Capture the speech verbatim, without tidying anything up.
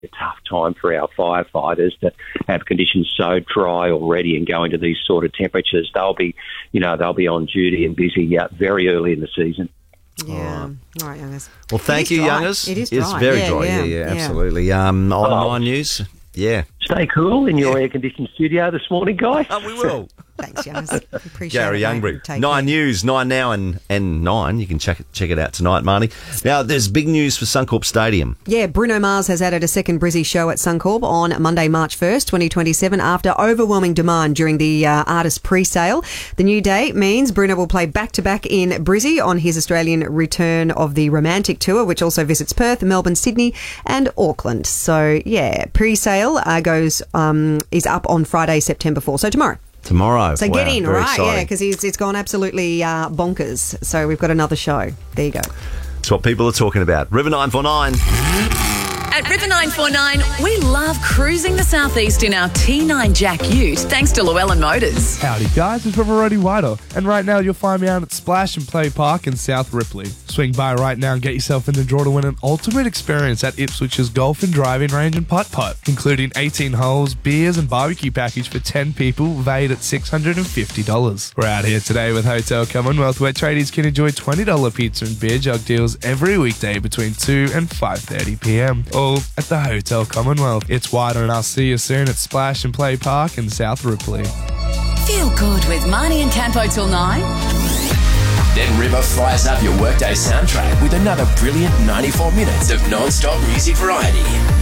a tough time for our firefighters to have conditions so dry already and go into these sort of temperatures. They'll be, you know, they'll be on duty and busy uh, very early in the season. Yeah. All right, Youngers. Well, thank you, dry. Youngers. It is dry. It's very yeah, dry. Yeah, Yeah, yeah, yeah. absolutely. Um, on Oh. Nine News. Yeah. Stay cool in your air-conditioned studio this morning, guys. Oh, we will. Thanks, Youngers. Appreciate Gary it, mate. Youngbury. Take Nine care. News, Nine Now and, and Nine. You can check it, check it out tonight, Marnie. Now, there's big news for Suncorp Stadium. Yeah, Bruno Mars has added a second Brizzy show at Suncorp on Monday, March first, twenty twenty-seven, after overwhelming demand during the uh, artist pre-sale. The new date means Bruno will play back-to-back in Brizzy on his Australian return of the Romantic Tour, which also visits Perth, Melbourne, Sydney and Auckland. So, yeah, pre-sale uh, goes um, is up on Friday, September fourth, so tomorrow. Tomorrow. So Wow, get in, very right? exciting. Yeah, because it's gone absolutely uh, bonkers. So we've got another show. There you go. It's what people are talking about. River nine four nine. At River nine four nine, we love cruising the southeast in our T nine Jack Ute, thanks to Llewellyn Motors. Howdy guys, it's River Roddy Whiter, and right now you'll find me out at Splash and Play Park in South Ripley. Swing by right now and get yourself in the draw to win an ultimate experience at Ipswich's golf and driving range and putt-putt, including eighteen holes, beers and barbecue package for ten people, valued at six hundred fifty dollars. We're out here today with Hotel Commonwealth, where tradies can enjoy twenty dollars pizza and beer jug deals every weekday between two and five thirty p.m. all at the Hotel Commonwealth. It's Whiter, and I'll see you soon at Splash and Play Park in South Ripley. Feel good with Marnie and Campo till nine. Then River fires up your workday soundtrack with another brilliant ninety-four minutes of non-stop music variety.